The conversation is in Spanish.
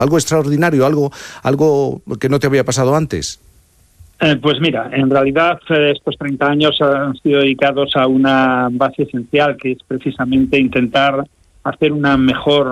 algo extraordinario, algo que no te había pasado antes. Pues mira, en realidad estos 30 años han sido dedicados a una base esencial, que es precisamente intentar hacer una mejor